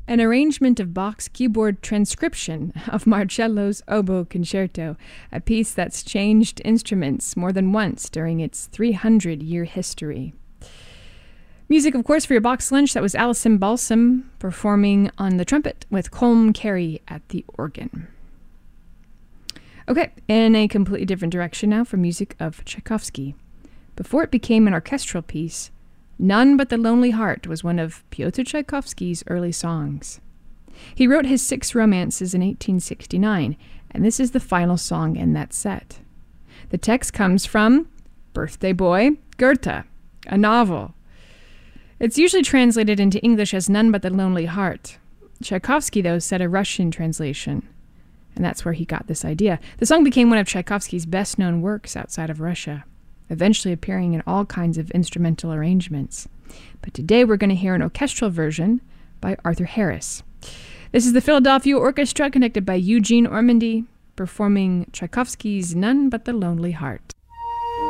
An arrangement of Bach's keyboard transcription of Marcello's Oboe Concerto, a piece that's changed instruments more than once during its 300-year history. Music, of course, for your box lunch. That was Alison Balsam performing on the trumpet with Colm Carey at the organ. Okay, in a completely different direction now for music of Tchaikovsky. Before it became an orchestral piece, None But the Lonely Heart was one of Pyotr Tchaikovsky's early songs. He wrote his 6 romances in 1869, and this is the final song in that set. The text comes from Birthday Boy, Goethe, a novel. It's usually translated into English as None But the Lonely Heart. Tchaikovsky, though, said a Russian translation, and that's where he got this idea. The song became one of Tchaikovsky's best-known works outside of Russia, eventually appearing in all kinds of instrumental arrangements. But today we're going to hear an orchestral version by Arthur Harris. This is the Philadelphia Orchestra, conducted by Eugene Ormandy, performing Tchaikovsky's None But the Lonely Heart.